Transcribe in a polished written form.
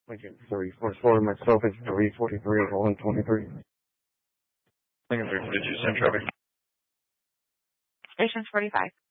Lincoln 344, myself is 343, Roland 23. Lincoln 342, same traffic. Stations 45.